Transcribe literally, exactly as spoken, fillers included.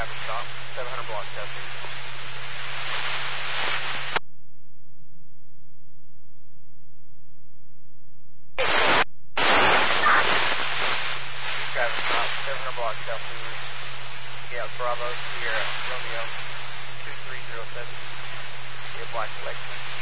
traffic stop, seven hundred block Chelsea. Traffic stop, seven hundred block Chelsea. Yeah, Bravo, Sierra, Romeo, two three zero seven. Yeah, Black Lexington.